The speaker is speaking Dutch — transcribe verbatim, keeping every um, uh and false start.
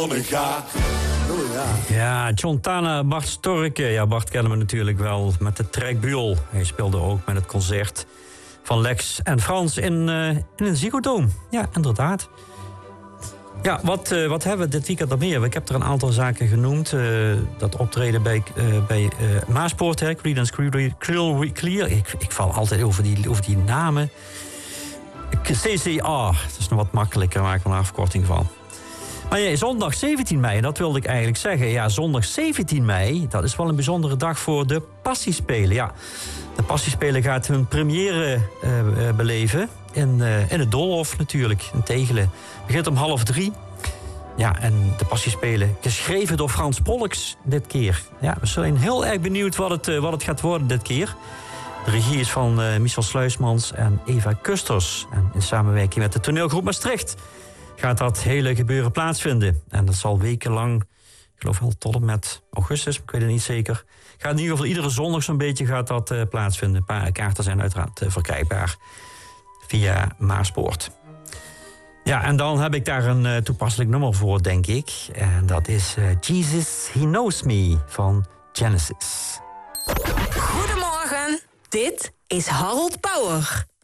Monica. Oh, ja. Ja, John Tana, Bart Storke. Ja, Bart kennen we natuurlijk wel met de Track Buell. Hij speelde ook met het concert van Lex en Frans in, uh, in een Ziggo Dome. Ja, inderdaad. Ja, wat, uh, wat hebben we dit weekend nog meer? Ik heb er een aantal zaken genoemd. Uh, dat optreden bij, uh, bij uh, Maaspoort, hè, Creedence Clear. Clear. Ik, ik val altijd over die, over die namen. C C A, dat is nog wat makkelijker, daar maak ik er een afkorting van. Maar ja, zondag zeventien mei, dat wilde ik eigenlijk zeggen. Ja, zondag zeventien mei, dat is wel een bijzondere dag voor de Passiespelen. Ja, de Passiespelen gaat hun première uh, beleven in, uh, in het Doolhof natuurlijk, in Tegelen. Het begint om half drie. Ja, en de Passiespelen, geschreven door Frans Polks dit keer. Ja, we zijn heel erg benieuwd wat het, uh, wat het gaat worden dit keer. De regie is van uh, Michel Sluismans en Eva Kusters. En in samenwerking met de toneelgroep Maastricht gaat dat hele gebeuren plaatsvinden. En dat zal wekenlang, ik geloof wel tot en met augustus, ik weet het niet zeker. Gaat in ieder geval iedere zondag zo'n beetje gaat dat uh, plaatsvinden. Een paar kaarten zijn uiteraard uh, verkrijgbaar via Maaspoort. Ja, en dan heb ik daar een uh, toepasselijk nummer voor, denk ik. En dat is uh, Jesus, He Knows Me van Genesis. Goedemorgen, dit is Harold Bauer.